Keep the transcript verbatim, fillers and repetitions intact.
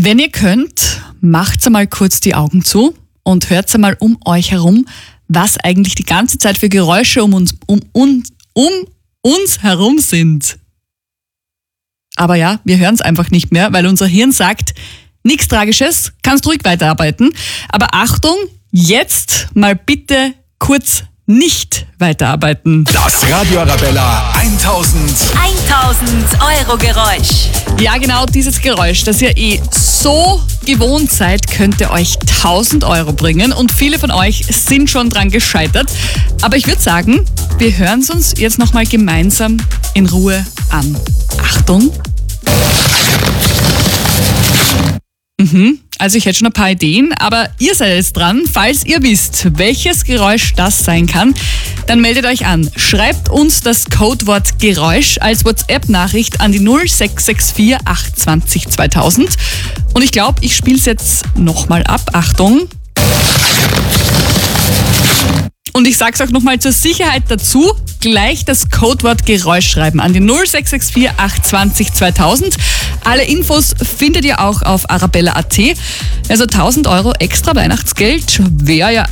Wenn ihr könnt, macht's einmal kurz die Augen zu und hört einmal um euch herum, was eigentlich die ganze Zeit für Geräusche um uns, um, um, um uns herum sind. Aber ja, wir hören es einfach nicht mehr, weil unser Hirn sagt, nichts Tragisches, kannst ruhig weiterarbeiten. Aber Achtung, jetzt mal bitte kurz nicht weiterarbeiten. Das Radio Arabella eintausend Euro Geräusch. Ja, genau dieses Geräusch, das ihr eh so gewohnt seid, könnte euch tausend Euro bringen. Und viele von euch sind schon dran gescheitert. Aber ich würde sagen, wir hören es uns jetzt nochmal gemeinsam in Ruhe an. Achtung. Mhm. Also ich hätte schon ein paar Ideen, aber ihr seid jetzt dran. Falls ihr wisst, welches Geräusch das sein kann, dann meldet euch an. Schreibt uns das Codewort Geräusch als WhatsApp-Nachricht an die null sechs sechs vier acht zwei null zweitausend. Und ich glaube, ich spiele es jetzt nochmal ab. Achtung. Und ich sage es auch nochmal zur Sicherheit dazu, gleich das Codewort Geräusch schreiben an die null sechs sechs vier acht zwei null zweitausend. Alle Infos findet ihr auch auf arabella punkt at. Also tausend Euro extra Weihnachtsgeld wäre ja